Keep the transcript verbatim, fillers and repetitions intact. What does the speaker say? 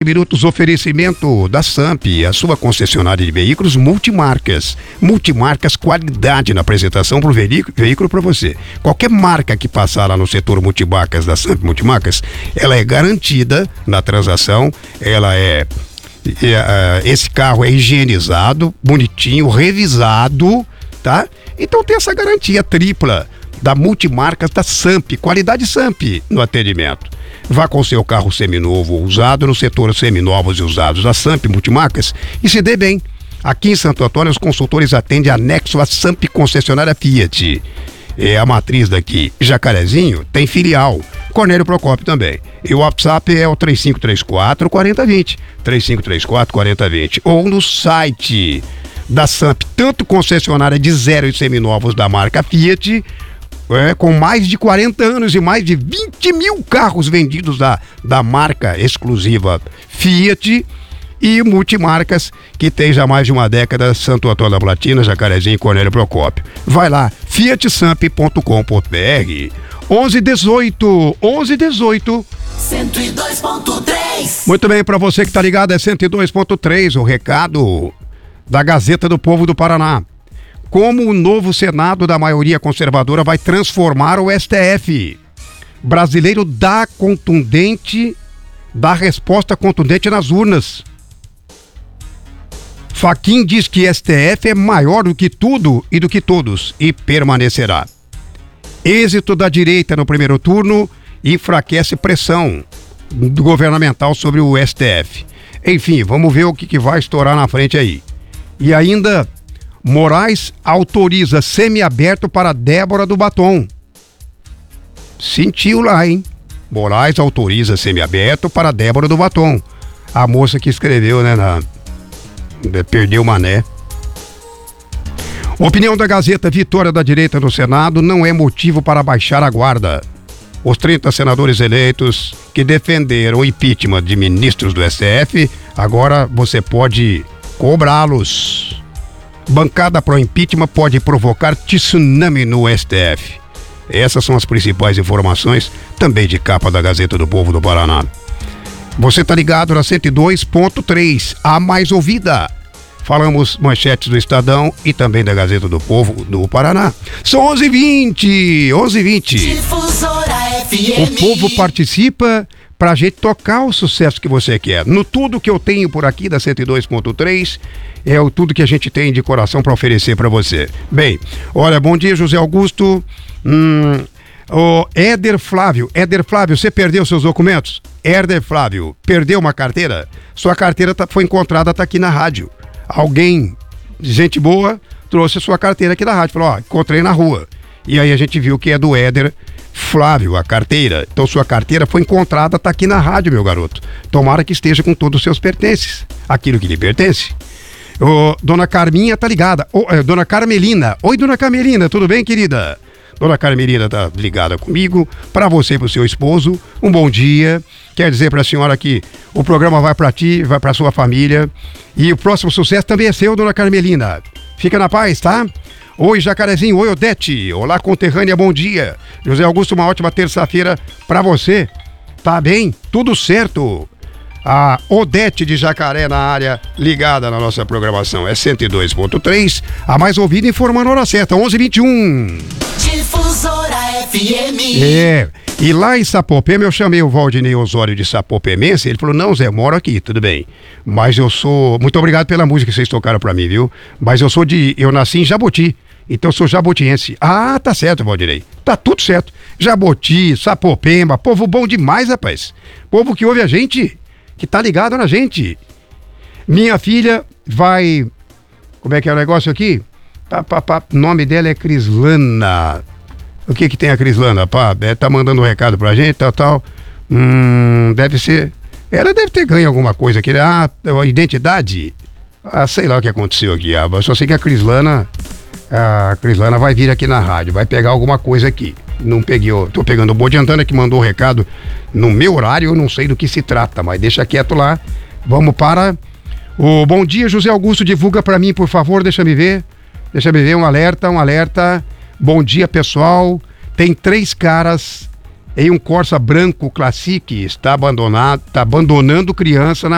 minutos, oferecimento da Samp, a sua concessionária de veículos multimarcas. Multimarcas, qualidade na apresentação pro veículo, veículo para você. Qualquer marca que passar lá no setor multimarcas da Samp Multimarcas, ela é garantida na transação, ela é, é esse carro é higienizado, bonitinho, revisado, tá? Então tem essa garantia tripla da Multimarcas da Samp, qualidade Samp no atendimento. Vá com seu carro seminovo ou usado no setor seminovos e usados da Samp Multimarcas e se dê bem. Aqui em Santo Antônio, os consultores atendem anexo à Samp concessionária Fiat. É a matriz daqui, Jacarezinho, tem filial. Cornélio Procópio também. E o WhatsApp é o três cinco três quatro, quatro zero dois zero. três cinco três quatro, quatro zero dois zero. Ou no site da Samp, tanto concessionária de zero e seminovos da marca Fiat, É, com mais de quarenta anos e mais de vinte mil carros vendidos da, da marca exclusiva Fiat, e Multimarcas, que tem já mais de uma década, Santo Antônio da Platina, Jacarezinho e Cornélio Procópio. Vai lá, fiat samp ponto com ponto br. onze dezoito, onze dezoito. cento e dois ponto três. Muito bem, para você que tá ligado, é cento e dois ponto três, o recado da Gazeta do Povo do Paraná. Como o novo Senado da maioria conservadora vai transformar o S T F. Brasileiro dá contundente, dá resposta contundente nas urnas. Fachin diz que S T F é maior do que tudo e do que todos e permanecerá. Êxito da direita no primeiro turno enfraquece pressão governamental sobre o S T F. Enfim, vamos ver o que, que vai estourar na frente aí. E ainda... Moraes autoriza semiaberto para Débora do Batom. Sentiu lá, hein? Moraes autoriza semiaberto para Débora do Batom. A moça que escreveu, né? Na... Perdeu o mané. Opinião da Gazeta: vitória da direita no Senado não é motivo para baixar a guarda. Os trinta senadores eleitos que defenderam o impeachment de ministros do S T F, agora você pode cobrá-los. Bancada pro impeachment pode provocar tsunami no S T F. Essas são as principais informações, também de capa da Gazeta do Povo do Paraná. Você tá ligado na cento e dois ponto três, a mais ouvida. Falamos manchetes do Estadão e também da Gazeta do Povo do Paraná. São onze e vinte, onze e vinte. Difusora F M. O povo participa pra gente tocar o sucesso que você quer. No tudo que eu tenho por aqui da cento e dois ponto três, é o tudo que a gente tem de coração para oferecer para você. Bem, olha, bom dia, José Augusto. Hum, o Éder Flávio. Éder Flávio, você perdeu seus documentos? Éder Flávio, perdeu uma carteira? Sua carteira tá, foi encontrada, tá aqui na rádio. Alguém, gente boa, trouxe sua carteira aqui na rádio. Falou, ó, encontrei na rua. E aí a gente viu que é do Éder Flávio, a carteira. Então sua carteira foi encontrada, tá aqui na rádio, meu garoto. Tomara que esteja com todos os seus pertences, aquilo que lhe pertence. Ô, dona Carminha tá ligada. Ô, é, dona Carmelina. Oi, dona Carmelina, tudo bem, querida? Dona Carmelina tá ligada comigo. Para você e pro seu esposo, um bom dia. Quer dizer pra senhora que o programa vai pra ti, vai pra sua família. E o próximo sucesso também é seu, dona Carmelina. Fica na paz, tá? Oi, Jacarezinho. Oi, Odete. Olá, conterrânea, bom dia. José Augusto, uma ótima terça-feira pra você. Tá bem? Tudo certo. A Odete de Jacaré na área, ligada na nossa programação. É cento e dois ponto três, a mais ouvida, informando a hora certa, onze e vinte e um. Difusora F M. É, e lá em Sapopema eu chamei o Valdinei Osório de sapopemense. Ele falou, não, Zé, moro aqui, tudo bem. Mas eu sou, muito obrigado pela música que vocês tocaram pra mim, viu? Mas eu sou de, eu nasci em Jaboti. Então eu sou jabotiense. Ah, tá certo, Valdinei. Tá tudo certo. Jaboti, Sapopema, povo bom demais, rapaz. Povo que ouve a gente, que tá ligado na gente. Minha filha vai... Como é que é o negócio aqui? Pá, pá, pá. O nome dela é Crislana. O que que tem a Crislana? Pá, é, tá mandando um recado pra gente, tal, tal. Hum, deve ser... Ela deve ter ganho alguma coisa aqui. Ah, a identidade? Ah, sei lá o que aconteceu aqui. Ah, eu só sei que a Crislana... A Crislana vai vir aqui na rádio, vai pegar alguma coisa aqui. Não peguei, eu tô pegando o Bode Antana que mandou o recado no meu horário, eu não sei do que se trata, mas deixa quieto lá. Vamos para o bom dia, José Augusto, divulga para mim, por favor, deixa me ver. Deixa me ver, um alerta, um alerta. Bom dia, pessoal. Tem três caras em um Corsa branco Classic, está abandonado, está abandonando criança na